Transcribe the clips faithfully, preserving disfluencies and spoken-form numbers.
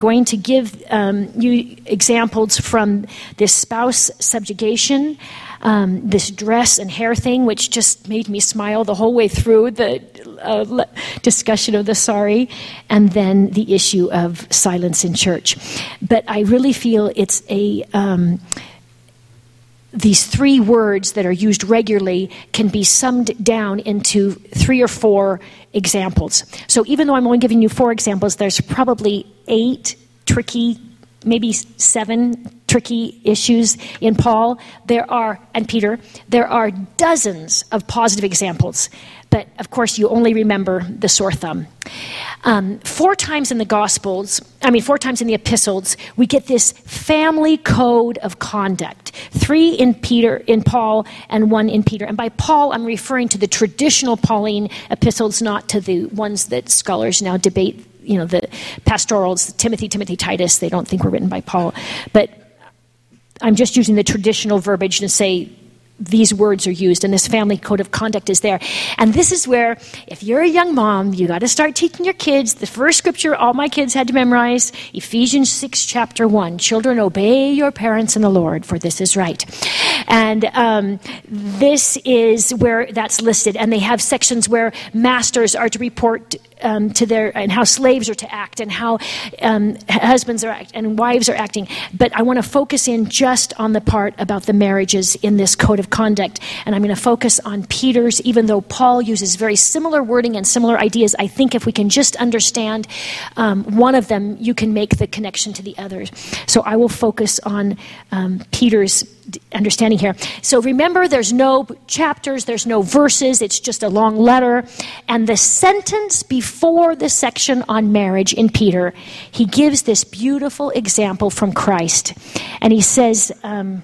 going to give um, you examples from this spouse subjugation, um, this dress and hair thing, which just made me smile the whole way through the uh, discussion of the sorry, and then the issue of silence in church. But I really feel it's a... Um, these three words that are used regularly can be summed down into three or four examples. So even though I'm only giving you four examples, there's probably eight tricky, maybe seven tricky issues in Paul. There are, and Peter, there are dozens of positive examples. But of course, you only remember the sore thumb. Um, four times in the Gospels, I mean, four times in the epistles, we get this family code of conduct. Three in Peter, in Paul, and one in Peter. And by Paul, I'm referring to the traditional Pauline epistles, not to the ones that scholars now debate. You know, the pastorals, Timothy, Timothy, Titus. They don't think were written by Paul, but I'm just using the traditional verbiage to say these words are used, and this family code of conduct is there. And this is where, if you're a young mom, you got to start teaching your kids. The first scripture all my kids had to memorize, Ephesians six, chapter one. Children, obey your parents in the Lord, for this is right. And um, this is where that's listed. And they have sections where masters are to report um, to their, and how slaves are to act, and how um, husbands are act, and wives are acting. But I want to focus in just on the part about the marriages in this code of conduct. And I'm going to focus on Peter's, even though Paul uses very similar wording and similar ideas. I think if we can just understand um, one of them, you can make the connection to the others. So I will focus on um, Peter's understanding here. So remember, there's no chapters, there's no verses, it's just a long letter. And the sentence before the section on marriage in Peter, he gives this beautiful example from Christ. And he says, um,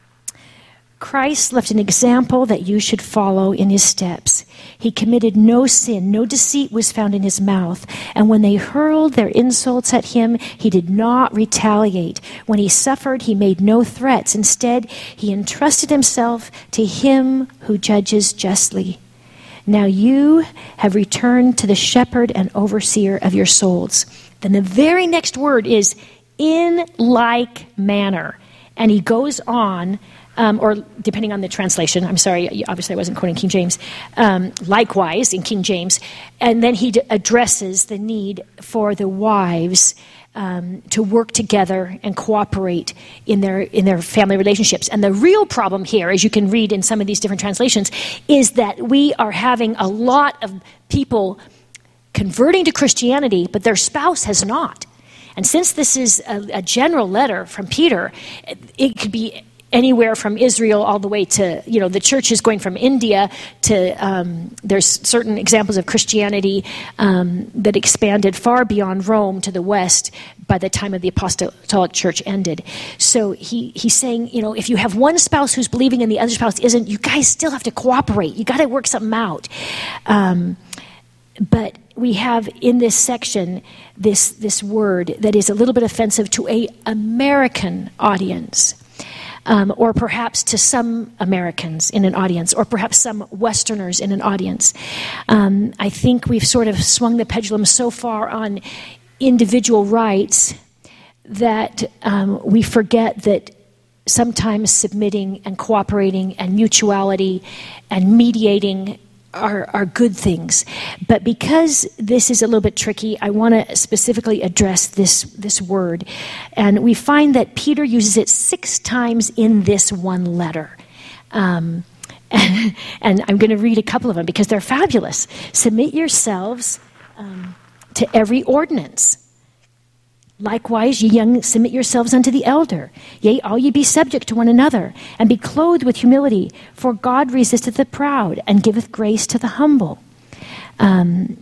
Christ left an example that you should follow in his steps. He committed no sin, no deceit was found in his mouth. And when they hurled their insults at him, he did not retaliate. When he suffered, he made no threats. Instead, he entrusted himself to him who judges justly. Now you have returned to the shepherd and overseer of your souls. Then the very next word is in like manner. And he goes on, Um, or depending on the translation, I'm sorry, obviously I wasn't quoting King James, um, likewise in King James, and then he d- addresses the need for the wives um, to work together and cooperate in their in their family relationships. And the real problem here, as you can read in some of these different translations, is that we are having a lot of people converting to Christianity, but their spouse has not. And since this is a, a general letter from Peter, it, it could be anywhere from Israel all the way to, you know, the church is going from India to, um, there's certain examples of Christianity um, that expanded far beyond Rome to the west by the time of the apostolic church ended. So he he's saying, you know, if you have one spouse who's believing and the other spouse isn't, you guys still have to cooperate. You got to work something out. Um, but we have in this section this this word that is a little bit offensive to a American audience. Um, or perhaps to some Americans in an audience, or perhaps some Westerners in an audience. Um, I think we've sort of swung the pendulum so far on individual rights that um, we forget that sometimes submitting and cooperating and mutuality and mediating are, are good things. But because this is a little bit tricky, I want to specifically address this, this word. And we find that Peter uses it six times in this one letter. Um, and, and I'm going to read a couple of them because they're fabulous. Submit yourselves um, to every ordinance. Likewise, ye young, submit yourselves unto the elder. Yea, all ye be subject to one another, and be clothed with humility. For God resisteth the proud, and giveth grace to the humble. Um,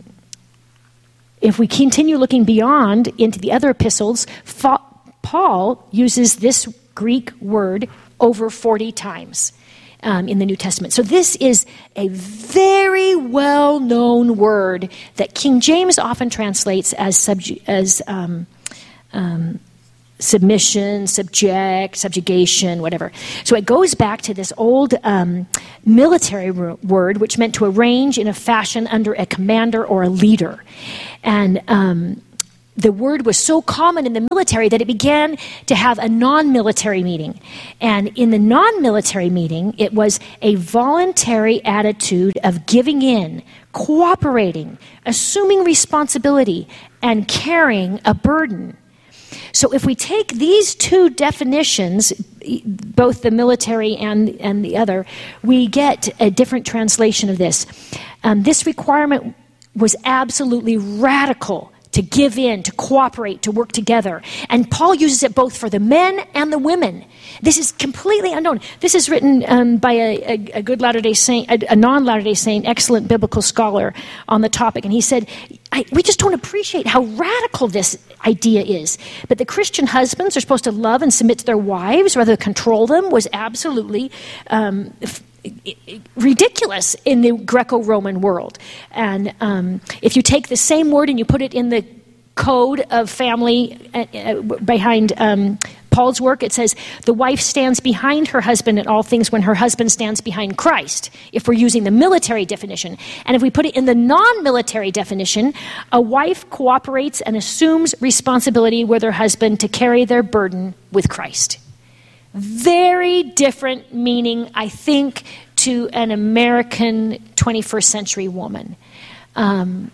if we continue looking beyond into the other epistles, fa- Paul uses this Greek word over forty times um, in the New Testament. So this is a very well-known word that King James often translates as subju- as um, Um, submission, subject, subjugation, whatever. So it goes back to this old um, military ro- word, which meant to arrange in a fashion under a commander or a leader. And um, the word was so common in the military that it began to have a non-military meaning. And in the non-military meaning, it was a voluntary attitude of giving in, cooperating, assuming responsibility, and carrying a burden. So if we take these two definitions, both the military and, and the other, we get a different translation of this. Um, this requirement was absolutely radical, to give in, to cooperate, to work together. And Paul uses it both for the men and the women. This is completely unknown. This is written um, by a, a, a good Latter-day Saint, a, a non-Latter-day Saint, excellent biblical scholar on the topic. And he said, I, we just don't appreciate how radical this idea is. But the Christian husbands are supposed to love and submit to their wives rather than control them was absolutely um, f- ridiculous in the Greco-Roman world. And um, if you take the same word and you put it in the code of family uh, uh, behind um, Paul's work, it says the wife stands behind her husband in all things when her husband stands behind Christ, if we're using the military definition. And if we put it in the non-military definition, a wife cooperates and assumes responsibility with her husband to carry their burden with Christ. Very different meaning, I think, to an American twenty-first century woman. Um,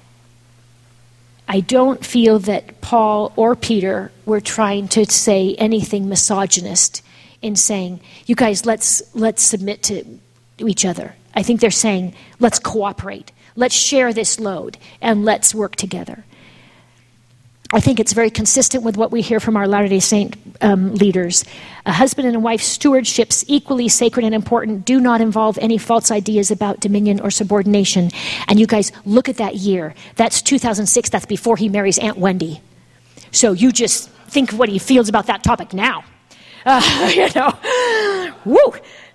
I don't feel that Paul or Peter were trying to say anything misogynist in saying, you guys, let's let's submit to each other. I think they're saying, let's cooperate. Let's share this load and let's work together. I think it's very consistent with what we hear from our Latter-day Saint um, leaders. A husband and a wife's stewardships, equally sacred and important, do not involve any false ideas about dominion or subordination. And you guys, look at that year. That's two thousand six. That's before he marries Aunt Wendy. So you just think of what he feels about that topic now. Uh, you know, woo!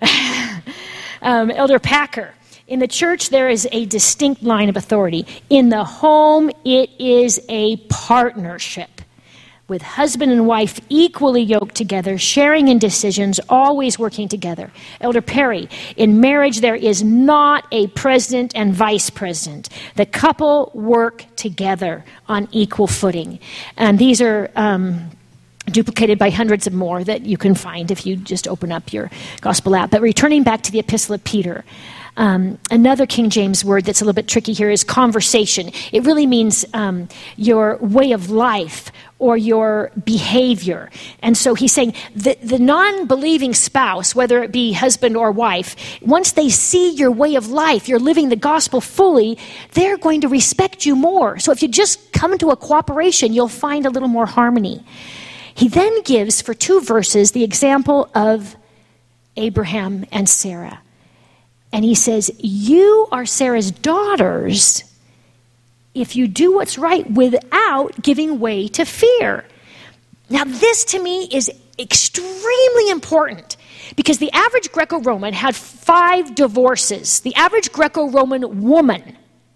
um, Elder Packer. In the church, there is a distinct line of authority. In the home, it is a partnership with husband and wife equally yoked together, sharing in decisions, always working together. Elder Perry, in marriage, there is not a president and vice president. The couple work together on equal footing. And these are um, duplicated by hundreds of more that you can find if you just open up your gospel app. But returning back to the Epistle of Peter, Um, another King James word that's a little bit tricky here is conversation. It really means um, your way of life or your behavior. And so he's saying that the non-believing spouse, whether it be husband or wife, once they see your way of life, you're living the gospel fully, they're going to respect you more. So if you just come into a cooperation, you'll find a little more harmony. He then gives, for two verses, the example of Abraham and Sarah. And he says, you are Sarah's daughters if you do what's right without giving way to fear. Now, this to me is extremely important because the average Greco-Roman had five divorces. The average Greco-Roman woman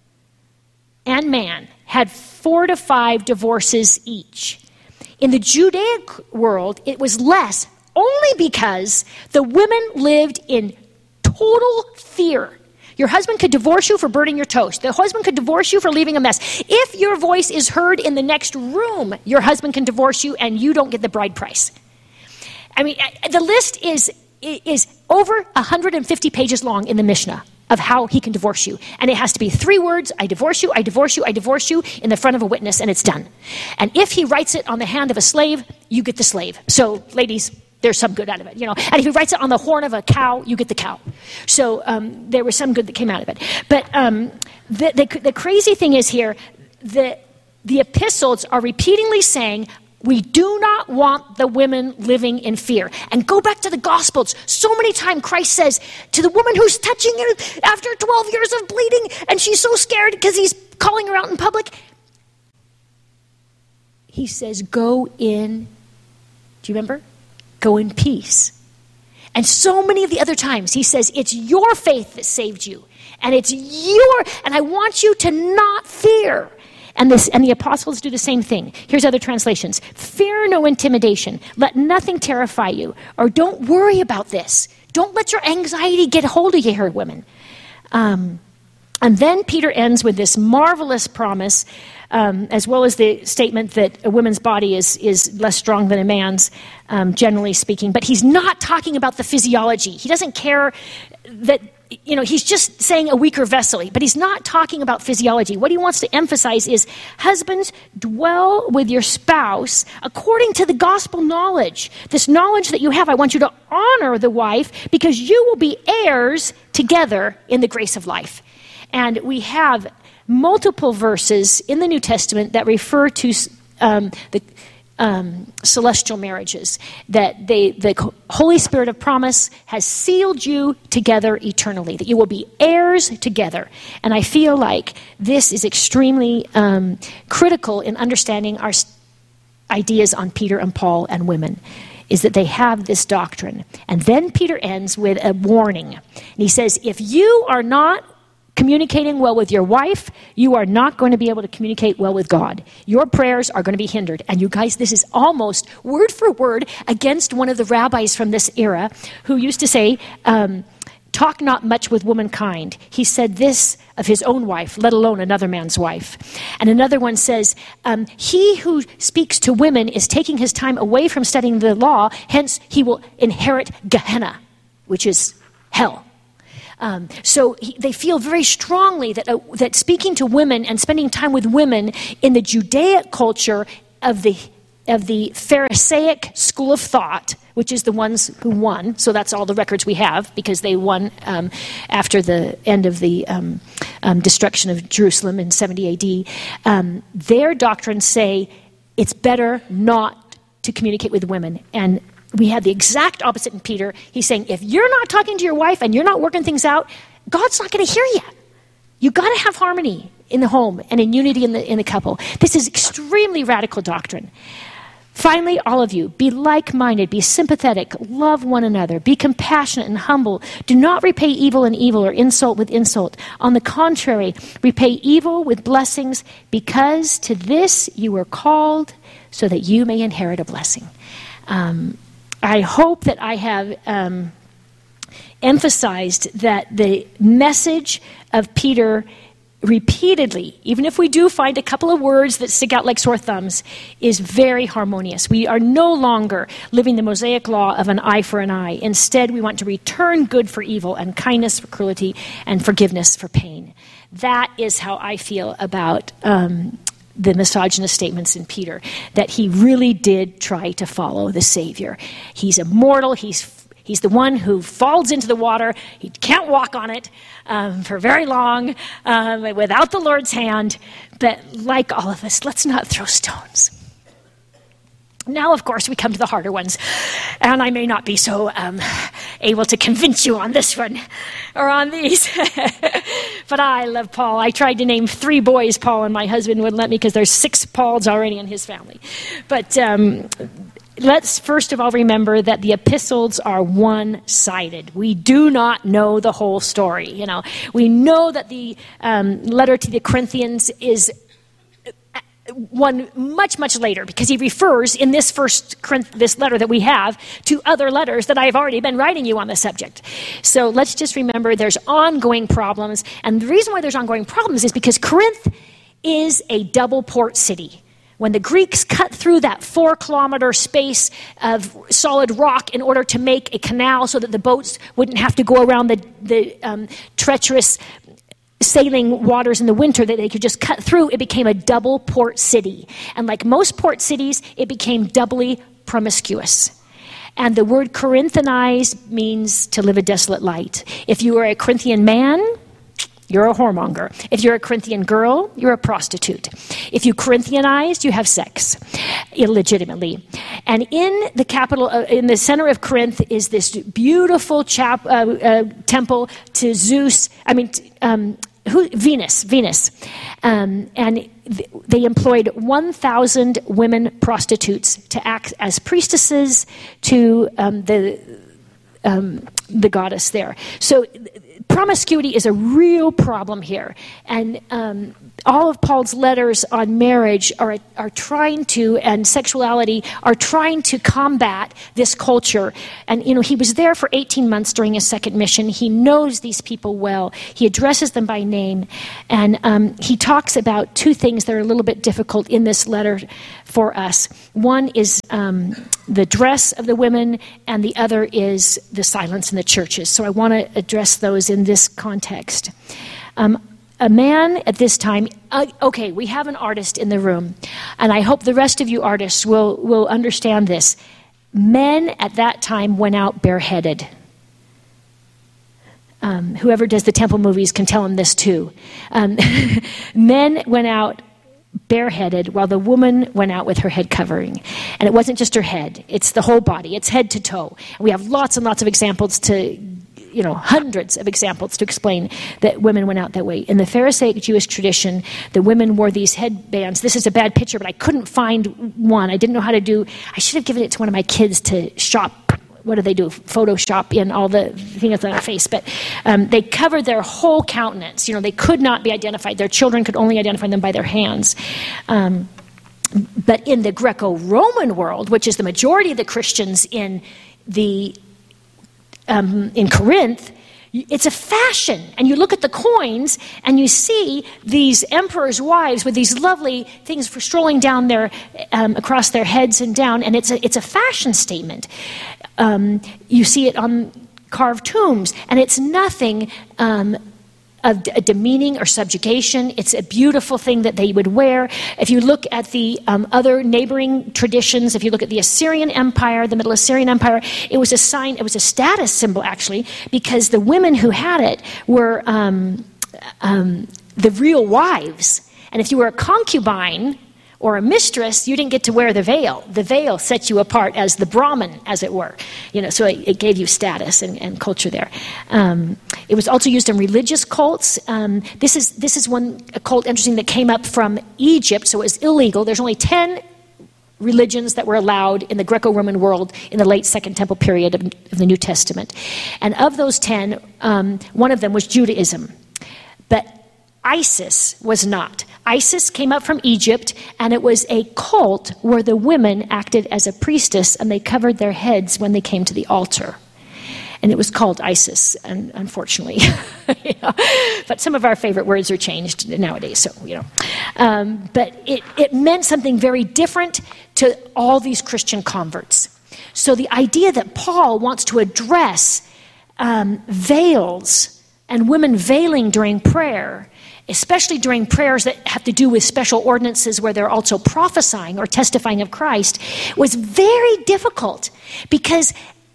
and man had four to five divorces each. In the Judaic world, it was less, only because the women lived in total fear. Your husband could divorce you for burning your toast. The husband could divorce you for leaving a mess. If your voice is heard in the next room, your husband can divorce you and you don't get the bride price. I mean, the list is is over one hundred fifty pages long in the Mishnah of how he can divorce you. And it has to be three words: I divorce you, I divorce you, I divorce you, in the front of a witness, and it's done. And if he writes it on the hand of a slave, you get the slave. So, ladies, there's some good out of it, you know. And if he writes it on the horn of a cow, you get the cow. So um, there was some good that came out of it. But um, the, the, the crazy thing is here, the, the epistles are repeatedly saying, we do not want the women living in fear. And go back to the Gospels. So many times Christ says to the woman who's touching her after twelve years of bleeding, and she's so scared because he's calling her out in public, he says, go in, do you remember? Go in peace. And so many of the other times he says, it's your faith that saved you. And it's your, and I want you to not fear. And this, and the apostles do the same thing. Here's other translations. Fear no intimidation. Let nothing terrify you. Or don't worry about this. Don't let your anxiety get hold of you here, women. Um, and then Peter ends with this marvelous promise um, as well as the statement that a woman's body is, is less strong than a man's, um, generally speaking. But he's not talking about the physiology. He doesn't care that, you know, he's just saying a weaker vessel, but he's not talking about physiology. What he wants to emphasize is, husbands, dwell with your spouse according to the gospel knowledge. This knowledge that you have, I want you to honor the wife because you will be heirs together in the grace of life. And we have multiple verses in the New Testament that refer to um, the Um, celestial marriages, that they, the Holy Spirit of promise has sealed you together eternally, that you will be heirs together. And I feel like this is extremely um, critical in understanding our ideas on Peter and Paul and women, is that they have this doctrine. And then Peter ends with a warning. And he says, if you are not communicating well with your wife, you are not going to be able to communicate well with God. Your prayers are going to be hindered. And you guys, this is almost word for word against one of the rabbis from this era who used to say, um, talk not much with womankind. He said this of his own wife, let alone another man's wife. And another one says, um, he who speaks to women is taking his time away from studying the law, hence he will inherit Gehenna, which is hell. Um, so he, they feel very strongly that uh, that speaking to women and spending time with women in the Judaic culture of the of the Pharisaic school of thought, which is the ones who won. So that's all the records we have because they won um, after the end of the um, um, destruction of Jerusalem in seventy A D. Um, their doctrines say it's better not to communicate with women. And we have the exact opposite in Peter. He's saying, if you're not talking to your wife and you're not working things out, God's not going to hear you. You got to have harmony in the home and in unity in the in the couple. This is extremely radical doctrine. Finally, all of you, be like-minded, be sympathetic, love one another, be compassionate and humble. Do not repay evil in evil or insult with insult. On the contrary, repay evil with blessings, because to this you were called, so that you may inherit a blessing. Um, I hope that I have um, emphasized that the message of Peter repeatedly, even if we do find a couple of words that stick out like sore thumbs, is very harmonious. We are no longer living the Mosaic law of an eye for an eye. Instead, we want to return good for evil and kindness for cruelty and forgiveness for pain. That is how I feel about um, the misogynist statements in Peter, that he really did try to follow the Savior. He's immortal. He's He's the one who falls into the water. He can't walk on it um, for very long um, without the Lord's hand. But like all of us, let's not throw stones. Now, of course, we come to the harder ones. And I may not be so um, able to convince you on this one or on these. But I love Paul. I tried to name three boys Paul, and my husband wouldn't let me because there's six Pauls already in his family. But um, let's first of all remember that the epistles are one-sided. We do not know the whole story. You know, we know that the um, letter to the Corinthians is one much, much later, because he refers in this first this letter that we have to other letters that I've already been writing you on the subject. So let's just remember there's ongoing problems. And the reason why there's ongoing problems is because Corinth is a double port city. When the Greeks cut through that four kilometer space of solid rock in order to make a canal so that the boats wouldn't have to go around the, the um, treacherous sailing waters in the winter that they could just cut through, it became a double port city. And like most port cities, it became doubly promiscuous. And the word Corinthianize means to live a desolate life. If you are a Corinthian man, you're a whoremonger. If you're a Corinthian girl, you're a prostitute. If you Corinthianized, you have sex illegitimately. And in the capital, uh, in the center of Corinth, is this beautiful chap, uh, uh, temple to Zeus. I mean, um, who? Venus. Venus, um, and th- they employed one thousand women prostitutes to act as priestesses to um, the um, the goddess there. So promiscuity is a real problem here. And um, all of Paul's letters on marriage are, are trying to, and sexuality, are trying to combat this culture. And, you know, he was there for eighteen months during his second mission. He knows these people well. He addresses them by name. And um, he talks about two things that are a little bit difficult in this letter for us. One is um, the dress of the women, and the other is the silence in the churches. So I want to address those in this context. Um, a man at this time, uh, okay, we have an artist in the room, and I hope the rest of you artists will, will understand this. Men at that time went out bareheaded. Um, whoever does the temple movies can tell them this too. Um, men went out bareheaded, while the woman went out with her head covering. And it wasn't just her head, it's the whole body. It's head to toe. And we have lots and lots of examples to, you know, hundreds of examples to explain that women went out that way. In the Pharisaic Jewish tradition, the women wore these headbands. This is a bad picture, but I couldn't find one. I didn't know how to do, I should have given it to one of my kids to shop. What do they do? Photoshop in all the things on their face. But um, they covered their whole countenance. You know, they could not be identified. Their children could only identify them by their hands. Um, but in the Greco-Roman world, which is the majority of the Christians in the um, in Corinth, it's a fashion. And you look at the coins and you see these emperors' wives with these lovely things for strolling down their um, across their heads and down, and it's a it's a fashion statement. Um, you see it on carved tombs, and it's nothing um, of a demeaning or subjugation. It's a beautiful thing that they would wear. If you look at the um, other neighboring traditions, if you look at the Assyrian Empire, the Middle Assyrian Empire, it was a sign, it was a status symbol actually, because the women who had it were um, um, the real wives. And if you were a concubine or a mistress, you didn't get to wear the veil. The veil set you apart as the Brahmin, as it were. You know, so it, it gave you status and, and culture there. Um, it was also used in religious cults. Um, this is this is one a cult, interesting, that came up from Egypt, so it was illegal. There's only ten religions that were allowed in the Greco-Roman world in the late Second Temple period of, of the New Testament. And of those ten, um, one of them was Judaism. But Isis was not. Isis came up from Egypt, and it was a cult where the women acted as a priestess, and they covered their heads when they came to the altar. And it was called Isis, and unfortunately. You know, but some of our favorite words are changed nowadays, so, you know. Um, but it, it meant something very different to all these Christian converts. So the idea that Paul wants to address um, veils and women veiling during prayer, especially during prayers that have to do with special ordinances where they're also prophesying or testifying of Christ, was very difficult because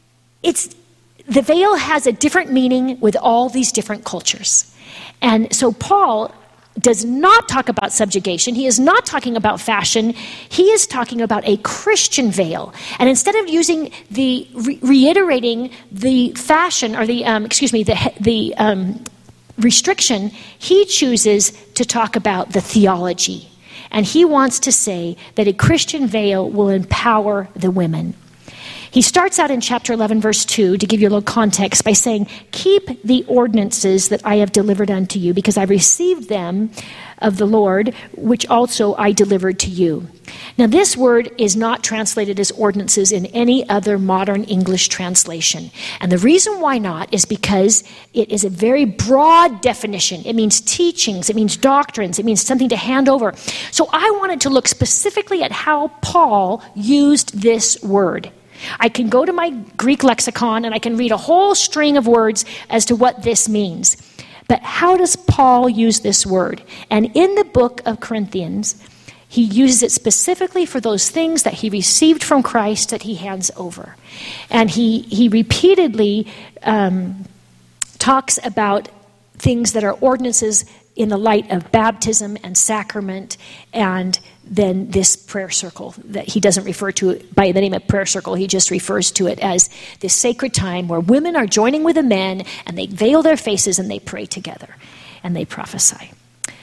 it's the veil has a different meaning with all these different cultures. And so Paul does not talk about subjugation. He is not talking about fashion. He is talking about a Christian veil. And instead of using the re- reiterating the fashion or the um, excuse me the the um, restriction, he chooses to talk about the theology. And he wants to say that a Christian veil will empower the women. He starts out in chapter eleven, verse two, to give you a little context, by saying, "Keep the ordinances that I have delivered unto you, because I received them of the Lord, which also I delivered to you." Now, this word is not translated as ordinances in any other modern English translation. And the reason why not is because it is a very broad definition. It means teachings, it means doctrines, it means something to hand over. So I wanted to look specifically at how Paul used this word. I can go to my Greek lexicon and I can read a whole string of words as to what this means. But how does Paul use this word? And in the book of Corinthians, he uses it specifically for those things that he received from Christ that he hands over. And he, he repeatedly um, talks about things that are ordinances in the light of baptism and sacrament, and then this prayer circle that he doesn't refer to it by the name of prayer circle. He just refers to it as this sacred time where women are joining with the men and they veil their faces and they pray together and they prophesy.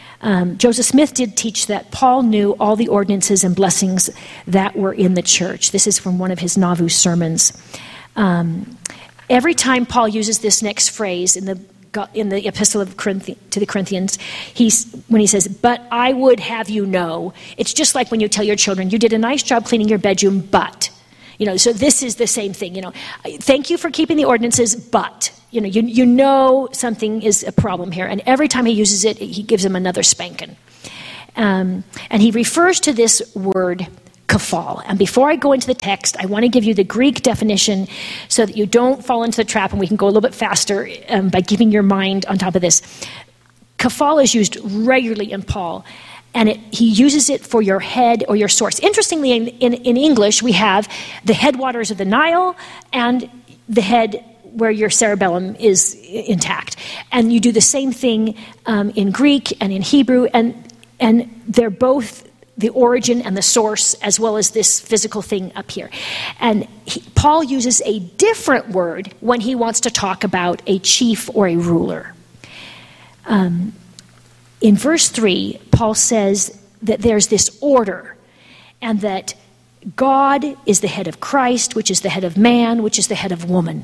Um, Joseph Smith did teach that Paul knew all the ordinances and blessings that were in the church. This is from one of his Nauvoo sermons. Um, every time Paul uses this next phrase in the in the epistle of Corinthi- to the Corinthians, he's when he says, but I would have you know, it's just like when you tell your children, you did a nice job cleaning your bedroom, but, you know, so this is the same thing, you know, thank you for keeping the ordinances, but, you know, you, you know something is a problem here. And every time he uses it, he gives him another spanking. Um, and he refers to this word kafal. And before I go into the text, I want to give you the Greek definition so that you don't fall into the trap and we can go a little bit faster um, by keeping your mind on top of this. Kafal is used regularly in Paul, and it, he uses it for your head or your source. Interestingly, in, in, in English, we have the headwaters of the Nile and the head where your cerebellum is intact. And you do the same thing um, in Greek and in Hebrew, and, and they're both the origin and the source, as well as this physical thing up here. And he, Paul uses a different word when he wants to talk about a chief or a ruler. Um, in verse three, Paul says that there's this order, and that God is the head of Christ, which is the head of man, which is the head of woman.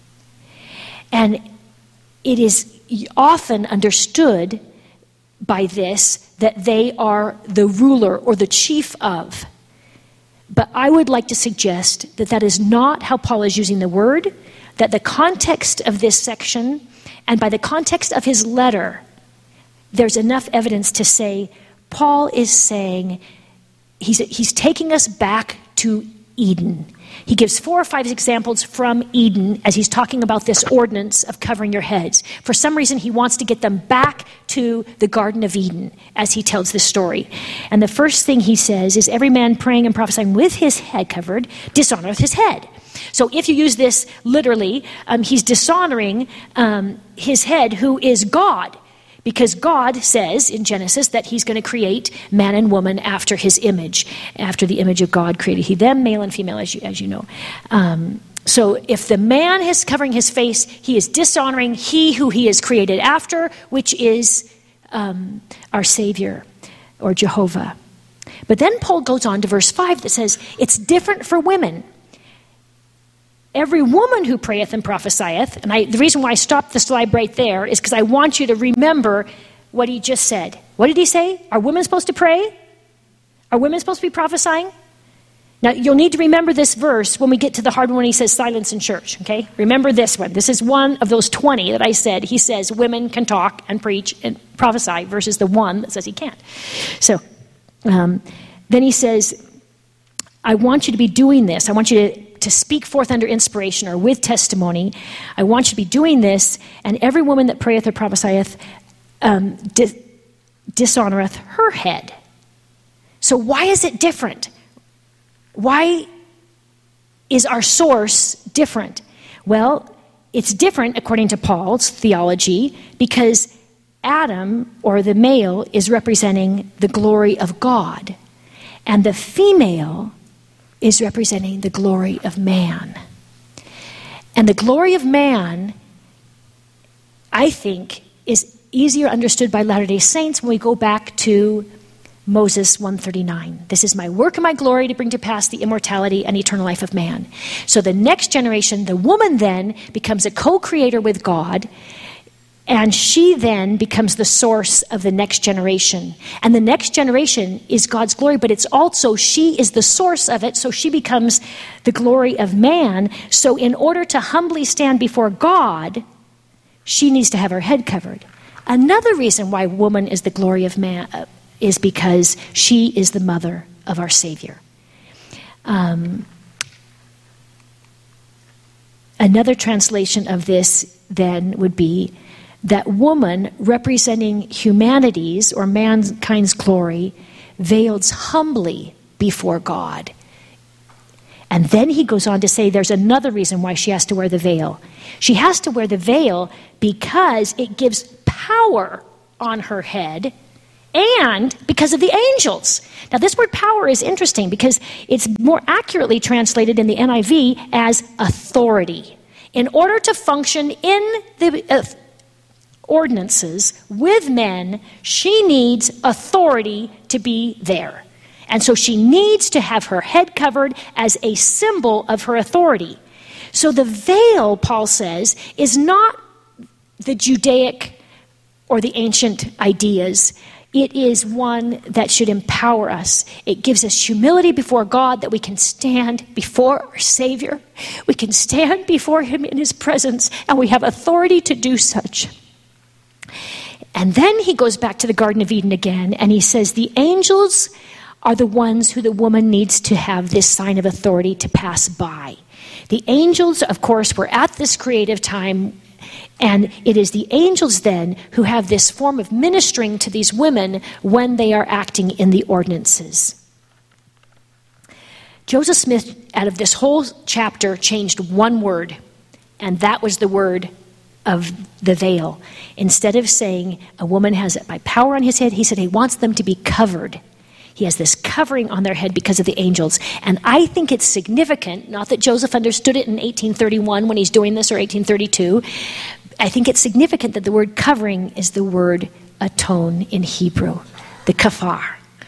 And it is often understood by this that they are the ruler or the chief of. But I would like to suggest that that is not how Paul is using the word, that the context of this section, and by the context of his letter, there's enough evidence to say Paul is saying he's, he's taking us back to Eden. He gives four or five examples from Eden as he's talking about this ordinance of covering your heads. For some reason, he wants to get them back to the Garden of Eden as he tells this story. And the first thing he says is, every man praying and prophesying with his head covered dishonoreth his head. So if you use this literally, um, he's dishonoring um, his head, who is God. Because God says in Genesis that he's going to create man and woman after his image. After the image of God created he them, male and female, as you, as you know. Um, so if the man is covering his face, he is dishonoring he who he is created after, which is um, our Savior, or Jehovah. But then Paul goes on to verse five that says, it's different for women. Every woman who prayeth and prophesieth, and I, the reason why I stopped the slide right there is because I want you to remember what he just said. What did he say? Are women supposed to pray? Are women supposed to be prophesying? Now, you'll need to remember this verse when we get to the hard one when he says silence in church, okay? Remember this one. This is one of those twenty that I said. He says women can talk and preach and prophesy versus the one that says he can't. So um, then he says, I want you to be doing this. I want you to to speak forth under inspiration or with testimony. I want you to be doing this, and every woman that prayeth or prophesieth um, dis- dishonoreth her head. So why is it different? Why is our source different? Well, it's different according to Paul's theology because Adam, or the male, is representing the glory of God, and the female is representing the glory of man. And the glory of man, I think, is easier understood by Latter-day Saints when we go back to Moses one thirty-nine. This is my work and my glory to bring to pass the immortality and eternal life of man. So the next generation, the woman then becomes a co-creator with God, and she then becomes the source of the next generation. And the next generation is God's glory, but it's also, she is the source of it, so she becomes the glory of man. So in order to humbly stand before God, she needs to have her head covered. Another reason why woman is the glory of man uh, is because she is the mother of our Savior. Um, another translation of this then would be that woman, representing humanity's or mankind's glory, veils humbly before God. And then he goes on to say there's another reason why she has to wear the veil. She has to wear the veil because it gives power on her head, and because of the angels. Now this word power is interesting because it's more accurately translated in the N I V as authority. In order to function in the uh, ordinances with men, she needs authority to be there. And so she needs to have her head covered as a symbol of her authority. So the veil, Paul says, is not the Judaic or the ancient ideas. It is one that should empower us. It gives us humility before God, that we can stand before our Savior. We can stand before him in his presence, and we have authority to do such. And then he goes back to the Garden of Eden again, and he says the angels are the ones who the woman needs to have this sign of authority to pass by. The angels, of course, were at this creative time, and it is the angels then who have this form of ministering to these women when they are acting in the ordinances. Joseph Smith, out of this whole chapter, changed one word, and that was the word of the veil. Instead of saying a woman has it by power on his head, he said he wants them to be covered. He has this covering on their head because of the angels. And I think it's significant, not that Joseph understood it in eighteen thirty-one when he's doing this, or eighteen thirty-two. I think it's significant that the word covering is the word atone in Hebrew, the kafar.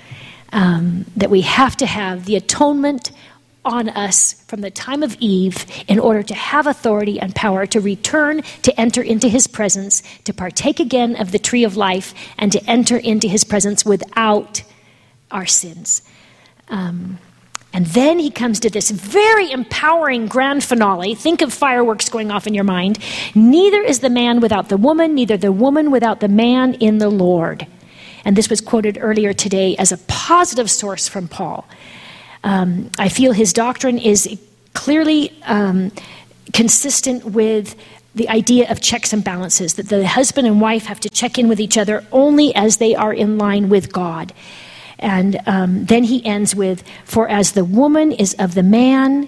Um, that we have to have the atonement on us from the time of Eve in order to have authority and power to return, to enter into his presence, to partake again of the tree of life, and to enter into his presence without our sins. Um, and then he comes to this very empowering grand finale. Think of fireworks going off in your mind. Neither is the man without the woman, neither the woman without the man in the Lord. And this was quoted earlier today as a positive source from Paul. Um, I feel his doctrine is clearly um, consistent with the idea of checks and balances, that the husband and wife have to check in with each other only as they are in line with God. And um, then he ends with, for as the woman is of the man,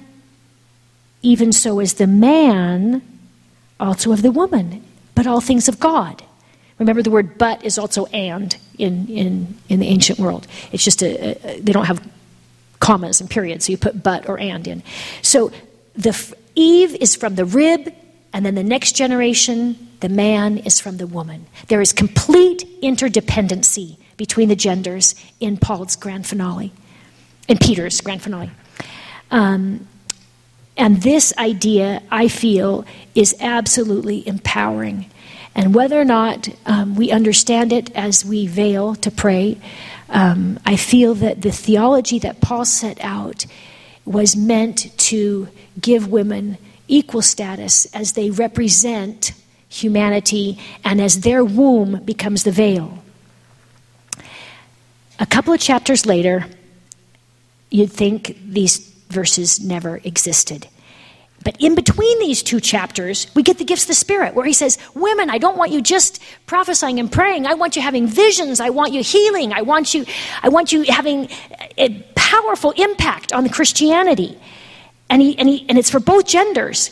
even so is the man also of the woman, but all things of God. Remember, the word but is also and in, in, in the ancient world. It's just, a, a, they don't have commas and periods, so you put but or and in. So the Eve is from the rib, and then the next generation, the man is from the woman. There is complete interdependency between the genders in Paul's grand finale, in Peter's grand finale. Um, and this idea, I feel, is absolutely empowering. And whether or not um, we understand it as we veil to pray, um, I feel that the theology that Paul set out was meant to give women equal status as they represent humanity and as their womb becomes the veil. A couple of chapters later, you'd think these verses never existed. But in between these two chapters, we get the gifts of the Spirit, where he says, women, I don't want you just prophesying and praying. I want you having visions. I want you healing. I want you, I want you having a powerful impact on the Christianity. And he, and he, and it's for both genders.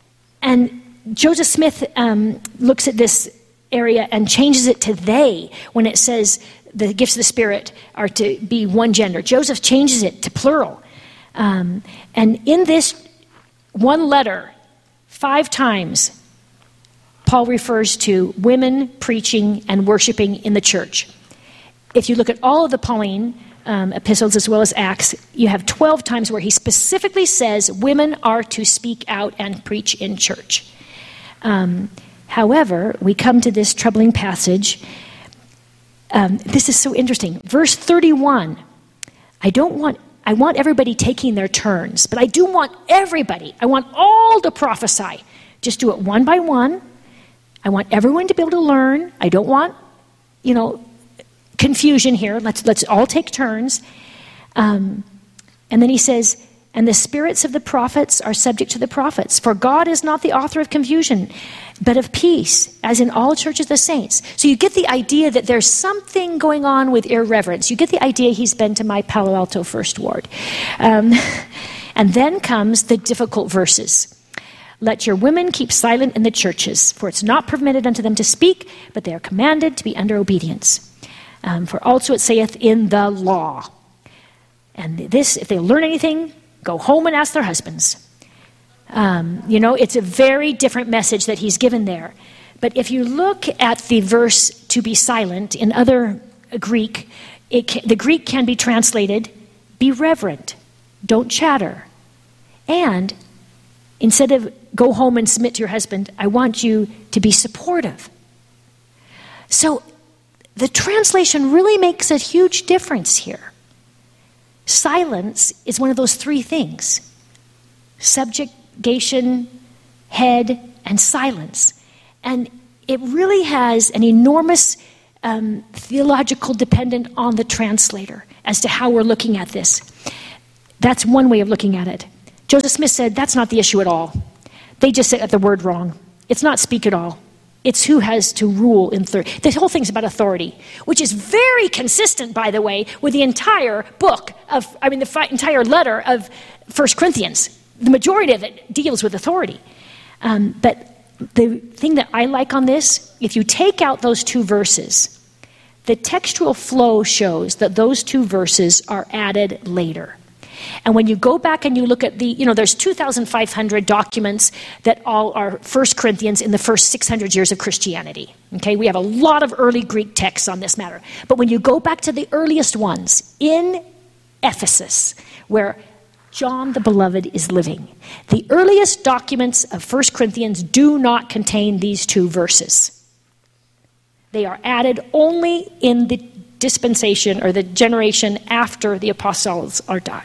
And Joseph Smith um, looks at this area and changes it to they when it says the gifts of the Spirit are to be one gender. Joseph changes it to plural. Um, and in this one letter, five times, Paul refers to women preaching and worshiping in the church. If you look at all of the Pauline um, epistles as well as Acts, you have twelve times where he specifically says women are to speak out and preach in church. Um, however, we come to this troubling passage. Um, this is so interesting. Verse thirty-one, I don't want I want everybody taking their turns, but I do want everybody, I want all to prophesy. Just do it one by one. I want everyone to be able to learn. I don't want, you know, confusion here. Let's let's all take turns. Um, and then he says, and the spirits of the prophets are subject to the prophets. For God is not the author of confusion, but of peace, as in all churches of the saints. So you get the idea that there's something going on with irreverence. You get the idea he's been to my Palo Alto First Ward. Um, and then comes the difficult verses. Let your women keep silent in the churches, for it's not permitted unto them to speak, but they are commanded to be under obedience. Um, for also it saith in the law. And this, if they learn anything, go home and ask their husbands. Um, you know, it's a very different message that he's given there. But if you look at the verse to be silent in other Greek, it can, the Greek can be translated, be reverent, don't chatter. And Instead of go home and submit to your husband, I want you to be supportive. So the translation really makes a huge difference here. Silence is one of those three things: subjugation, head, and silence. And it really has an enormous um, theological dependent on the translator as to how we're looking at this. That's one way of looking at it. Joseph Smith said that's not the issue at all. They just said the word wrong. It's not speak at all. It's who has to rule in third. The whole thing's about authority, which is very consistent, by the way, with the entire book of, I mean, the fi- entire letter of First Corinthians. The majority of it deals with authority. Um, but the thing that I like on this, if you take out those two verses, the textual flow shows that those two verses are added later. And when you go back and you look at the, you know, there's two thousand five hundred documents that all are First Corinthians in the first six hundred years of Christianity. Okay, we have a lot of early Greek texts on this matter. But when you go back to the earliest ones in Ephesus, where John the Beloved is living, the earliest documents of First Corinthians do not contain these two verses. They are added only in the dispensation or the generation after the apostles are died.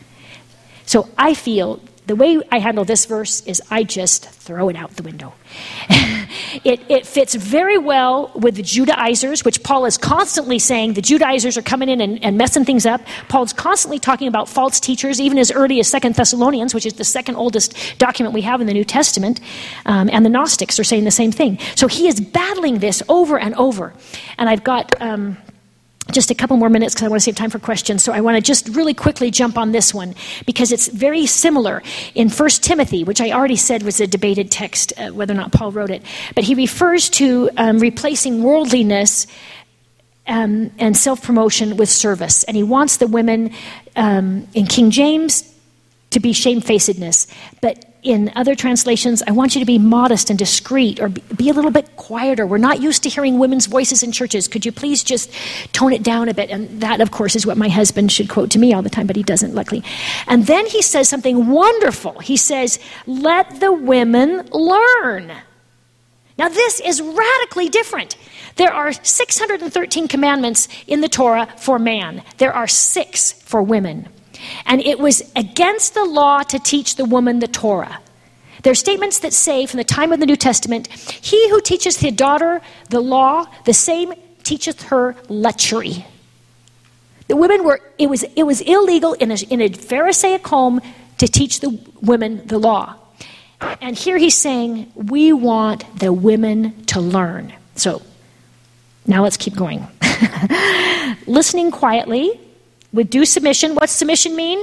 So I feel the way I handle this verse is I just throw it out the window. it, it fits very well with the Judaizers, which Paul is constantly saying the Judaizers are coming in and, and messing things up. Paul's constantly talking about false teachers, even as early as Second Thessalonians, which is the second oldest document we have in the New Testament. Um, and the Gnostics are saying the same thing. So he is battling this over and over. And I've got... Um, Just a couple more minutes because I want to save time for questions. So I want to just really quickly jump on this one because it's very similar in First Timothy, which I already said was a debated text, uh, whether or not Paul wrote it. But he refers to um, replacing worldliness um, and self-promotion with service. And he wants the women um, in King James to be shamefacedness. But in other translations, I want you to be modest and discreet, or be a little bit quieter. We're not used to hearing women's voices in churches. Could you please just tone it down a bit? And that, of course, is what my husband should quote to me all the time, but he doesn't, luckily. And then he says something wonderful. He says, let the women learn. Now, this is radically different. There are six hundred thirteen commandments in the Torah for man. There are six for women. And it was against the law to teach the woman the Torah. There are statements that say from the time of the New Testament, he who teaches his daughter the law, the same teacheth her lechery. The women were, it was it was illegal in a, in a Pharisaic home to teach the women the law. And here he's saying, we want the women to learn. So now let's keep going. Listening quietly. With due submission. What's submission mean?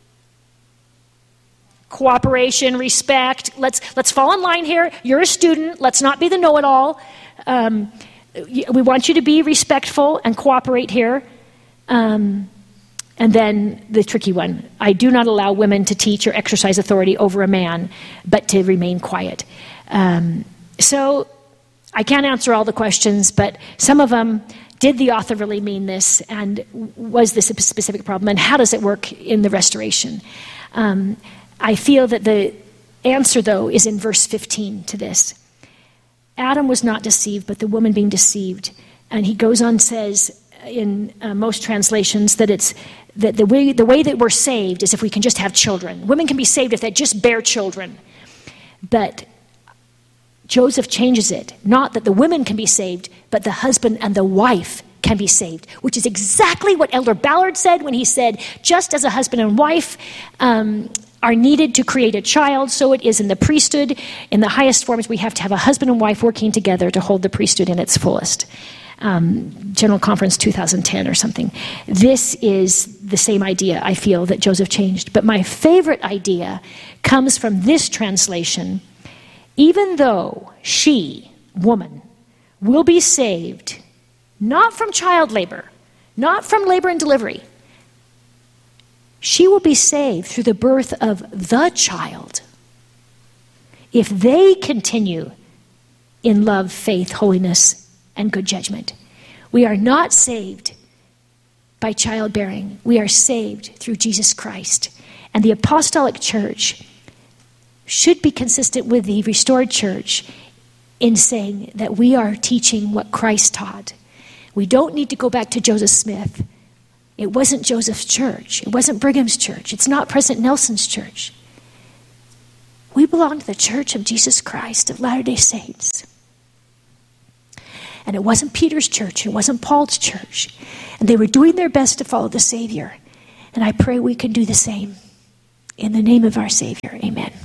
Cooperation, respect. Let's let's fall in line here. You're a student. Let's not be the know-it-all. Um, we want you to be respectful and cooperate here. Um, and then the tricky one. I do not allow women to teach or exercise authority over a man, but to remain quiet. Um, so I can't answer all the questions, but some of them... Did the author really mean this? And was this a specific problem? And how does it work in the restoration? Um, I feel that the answer, though, is in verse fifteen to this. Adam was not deceived, but the woman being deceived. And he goes on, says in uh, most translations that it's that the way the way that we're saved is if we can just have children. Women can be saved if they just bear children. But Joseph changes it. Not that the women can be saved, but the husband and the wife can be saved, which is exactly what Elder Ballard said when he said, just as a husband and wife um, are needed to create a child, so it is in the priesthood. In the highest forms, we have to have a husband and wife working together to hold the priesthood in its fullest. Um, General Conference two thousand ten or something. This is the same idea, I feel, that Joseph changed. But my favorite idea comes from this translation. Even though she, woman, will be saved, not from child labor, not from labor and delivery, she will be saved through the birth of the child if they continue in love, faith, holiness, and good judgment. We are not saved by childbearing. We are saved through Jesus Christ. And the apostolic church should be consistent with the restored church in saying that we are teaching what Christ taught. We don't need to go back to Joseph Smith. It wasn't Joseph's church. It wasn't Brigham's church. It's not President Nelson's church. We belong to the Church of Jesus Christ of Latter-day Saints. And it wasn't Peter's church. It wasn't Paul's church. And they were doing their best to follow the Savior. And I pray we can do the same. In the name of our Savior, amen.